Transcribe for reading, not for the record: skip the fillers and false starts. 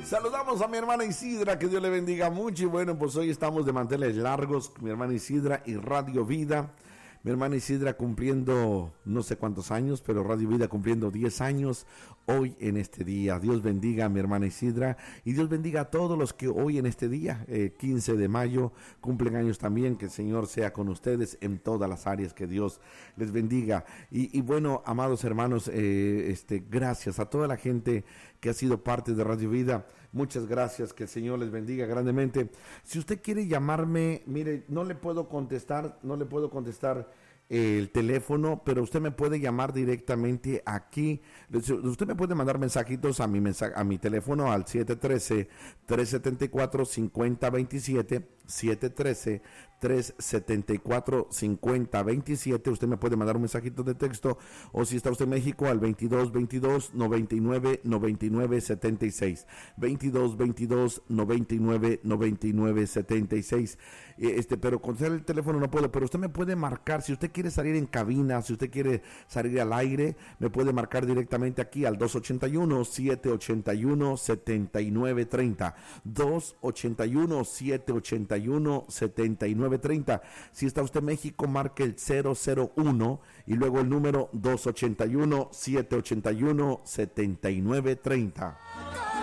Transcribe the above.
Saludamos a mi hermana Isidra, que Dios le bendiga mucho. Y bueno, pues hoy estamos de manteles largos, mi hermana Isidra y Radio Vida. Mi hermana Isidra cumpliendo no sé cuántos años, pero Radio Vida cumpliendo 10 años hoy en este día. Dios bendiga a mi hermana Isidra y Dios bendiga a todos los que hoy en este día, 15 de mayo, cumplen años también. Que el Señor sea con ustedes en todas las áreas, que Dios les bendiga. Y bueno, amados hermanos, gracias a toda la gente que ha sido parte de Radio Vida. Muchas gracias, que el Señor les bendiga grandemente. Si usted quiere llamarme, mire, no le puedo contestar el teléfono, pero usted me puede llamar directamente aquí. Usted me puede mandar mensajitos a mi teléfono al 713-374-5027, 713-374-5027. Usted me puede mandar un mensajito de texto, o si está usted en México, al 2222-99-9976, 2222-99-9976. Pero contestar el teléfono no puedo, pero usted me puede marcar. Si usted quiere salir en cabina, si usted quiere salir al aire, me puede marcar directamente aquí al 281-781-7930, 281-781-7930. Si está usted en México, marque el 001 y luego el número 281-781-7930.